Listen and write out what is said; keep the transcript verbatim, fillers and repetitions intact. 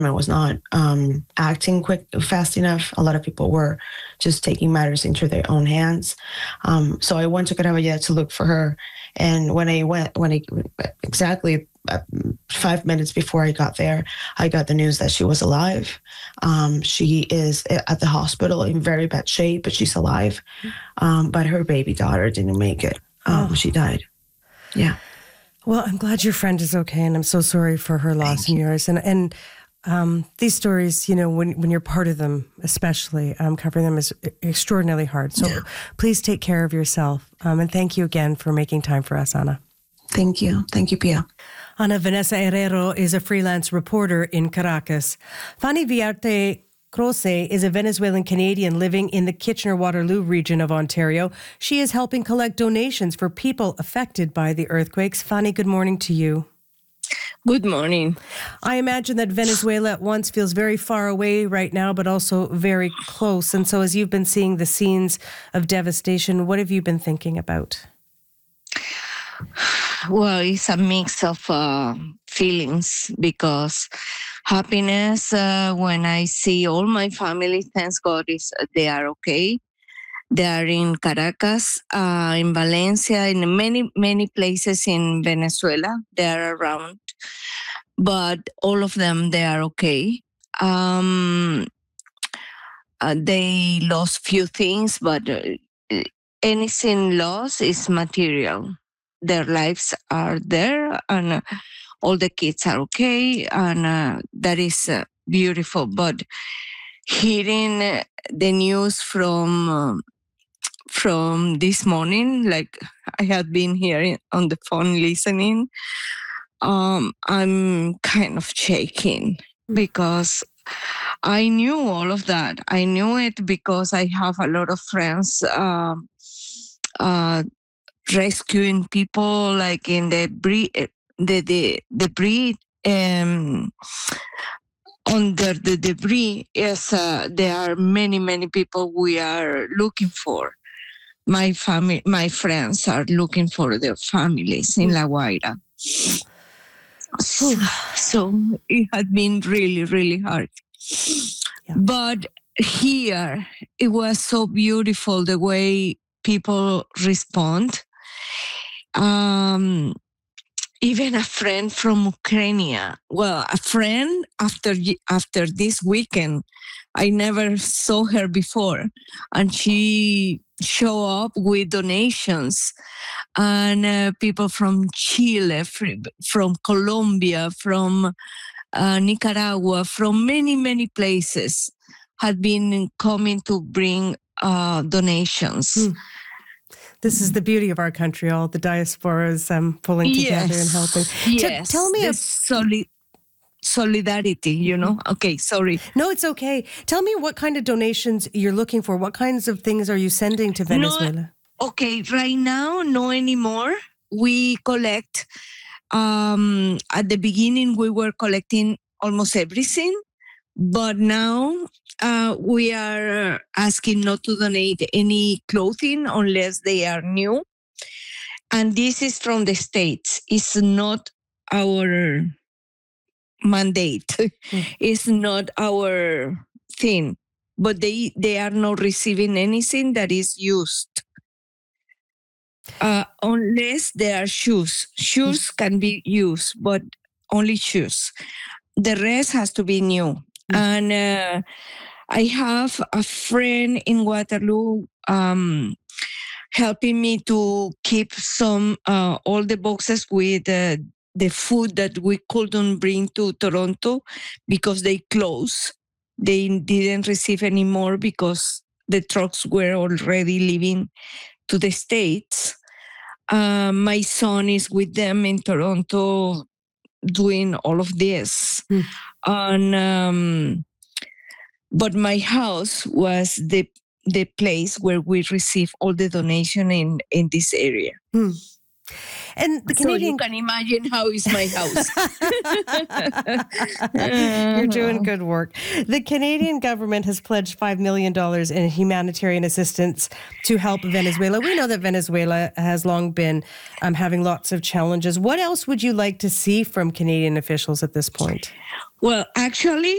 was not um, acting quick, fast enough. A lot of people were just taking matters into their own hands. Um, so I went to Caraballeda to look for her. And when I went, when I exactly five minutes before I got there, I got the news that she was alive. Um, she is at the hospital in very bad shape, but she's alive. Um, but her baby daughter didn't make it. Um, oh. She died. Yeah. Well, I'm glad your friend is okay, and I'm so sorry for her loss and yours. And and um, these stories, you know, when when you're part of them, especially um, covering them is extraordinarily hard. So yeah. Please take care of yourself. Um, and thank you again for making time for us, Ana. Thank you. Thank you, Pia. Ana Vanessa Herrero is a freelance reporter in Caracas. Fanny Viarte Croce is a Venezuelan Canadian living in the Kitchener-Waterloo region of Ontario. She is helping collect donations for people affected by the earthquakes. Fanny, good morning to you. Good morning. I imagine that Venezuela at once feels very far away right now, but also very close. And so as you've been seeing the scenes of devastation, what have you been thinking about? Well, it's a mix of uh, feelings because happiness uh, when I see all my family, thanks God, is they are okay. They are in Caracas, uh, in Valencia, in many, many places in Venezuela. They are around, but all of them, they are okay. Um, uh, they lost few things, but uh, anything lost is material. Their lives are there, and uh, all the kids are okay, and uh, that is uh, beautiful. But hearing uh, the news from uh, from this morning, like I had been here on the phone listening, um, I'm kind of shaking because I knew all of that. I knew it because I have a lot of friends uh, uh, rescuing people, like in the debris, the the debris um, under the debris. Yes, uh, there are many many people we are looking for. My family, my friends are looking for their families in La Guaira. So, so it had been really really hard. Yeah. But here it was so beautiful the way people respond. Um, even a friend from Ukraine. Well, a friend after after this weekend, I never saw her before, and she showed up with donations, and uh, people from Chile, from Colombia, from uh, Nicaragua, from many many places, had been coming to bring uh, donations. Mm. This is the beauty of our country, all the diasporas um, pulling together yes. and helping. Yes, T- tell me the a- soli- solidarity, you know? Okay, sorry. No, it's okay. Tell me what kind of donations you're looking for. What kinds of things are you sending to Venezuela? No, okay, right now, no anymore. We collect, um, at the beginning, we were collecting almost everything. But now uh, we are asking not to donate any clothing unless they are new. And this is from the States. It's not our mandate. Mm. It's not our thing. But they, they are not receiving anything that is used. Uh, unless there are shoes. Shoes mm. can be used, but only shoes. The rest has to be new. And uh, I have a friend in Waterloo um, helping me to keep some, uh, all the boxes with uh, the food that we couldn't bring to Toronto because they closed. They didn't receive any more because the trucks were already leaving to the States. Uh, my son is with them in Toronto doing all of this. Mm. And um, but my house was the the place where we receive all the donation in in this area. Hmm. And the Canadian, so you can imagine how is my house. You're doing good work. The Canadian government has pledged five million dollars in humanitarian assistance to help Venezuela. We know that Venezuela has long been um, having lots of challenges. What else would you like to see from Canadian officials at this point? Well, actually,